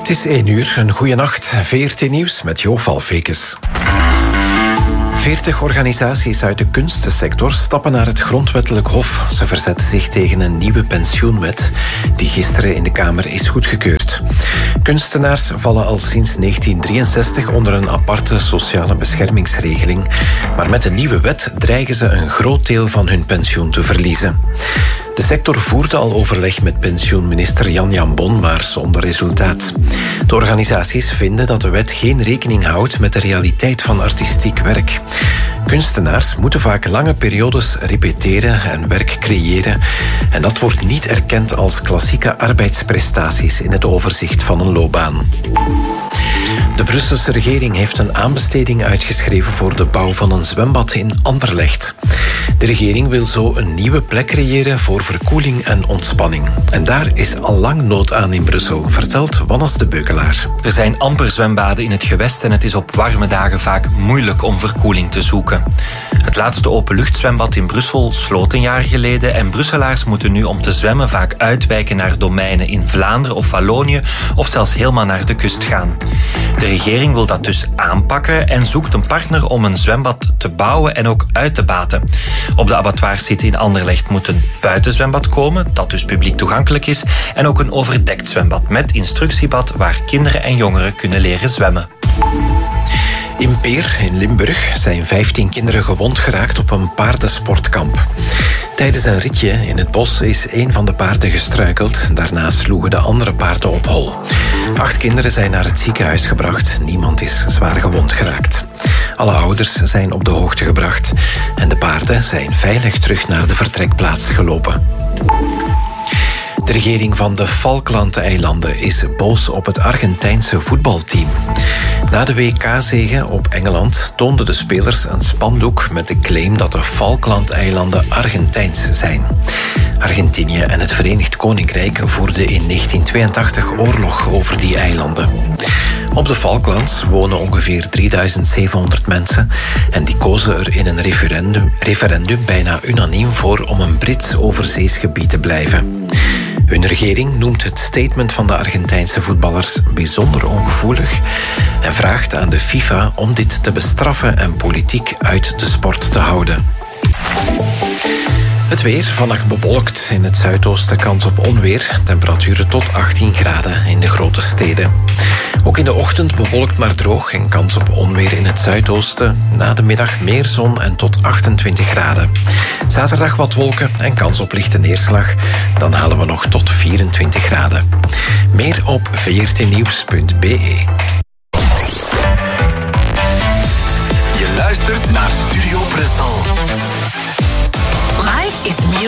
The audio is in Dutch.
Het is 1 uur, een goeie nacht. VRT Nieuws met Jo Valfekes. 40 organisaties uit de kunstensector stappen naar het grondwettelijk hof. Ze verzetten zich tegen een nieuwe pensioenwet die gisteren in de Kamer is goedgekeurd. Kunstenaars vallen al sinds 1963 onder een aparte sociale beschermingsregeling. Maar met de nieuwe wet dreigen ze een groot deel van hun pensioen te verliezen. De sector voerde al overleg met pensioenminister Jan Bon, maar zonder resultaat. De organisaties vinden dat de wet geen rekening houdt met de realiteit van artistiek werk. Kunstenaars moeten vaak lange periodes repeteren en werk creëren. En dat wordt niet erkend als klassieke arbeidsprestaties in het overzicht van een loopbaan. De Brusselse regering heeft een aanbesteding uitgeschreven voor de bouw van een zwembad in Anderlecht. De regering wil zo een nieuwe plek creëren voor verkoeling en ontspanning. En daar is al lang nood aan in Brussel, vertelt Wannes de Beukelaar. Er zijn amper zwembaden in het gewest en het is op warme dagen vaak moeilijk om verkoeling te zoeken. Het laatste openluchtzwembad in Brussel sloot een jaar geleden en Brusselaars moeten nu om te zwemmen vaak uitwijken naar domeinen in Vlaanderen of Wallonië of zelfs helemaal naar de kust gaan. De regering wil dat dus aanpakken en zoekt een partner om een zwembad te bouwen en ook uit te baten. Op de abattoirsite in Anderlecht moet een buitenzwembad komen, dat dus publiek toegankelijk is, en ook een overdekt zwembad met instructiebad waar kinderen en jongeren kunnen leren zwemmen. In Peer, in Limburg, zijn 15 kinderen gewond geraakt op een paardensportkamp. Tijdens een ritje in het bos is een van de paarden gestruikeld. Daarna sloegen de andere paarden op hol. 8 kinderen zijn naar het ziekenhuis gebracht. Niemand is zwaar gewond geraakt. Alle ouders zijn op de hoogte gebracht. En de paarden zijn veilig terug naar de vertrekplaats gelopen. De regering van de Falklandeilanden is boos op het Argentijnse voetbalteam. Na de WK-zege op Engeland toonden de spelers een spandoek met de claim dat de Falklandeilanden Argentijns zijn. Argentinië en het Verenigd Koninkrijk voerden in 1982 oorlog over die eilanden. Op de Falklands wonen ongeveer 3700 mensen en die kozen er in een referendum bijna unaniem voor om een Brits overzeesgebied te blijven. Hun regering noemt het statement van de Argentijnse voetballers bijzonder ongevoelig en vraagt aan de FIFA om dit te bestraffen en politiek uit de sport te houden. Het weer, vannacht bewolkt. In het zuidoosten kans op onweer. Temperaturen tot 18 graden in de grote steden. Ook in de ochtend bewolkt maar droog en kans op onweer in het zuidoosten. Na de middag meer zon en tot 28 graden. Zaterdag wat wolken en kans op lichte neerslag. Dan halen we nog tot 24 graden. Meer op vrtnieuws.be. Je luistert naar Studio Brussel.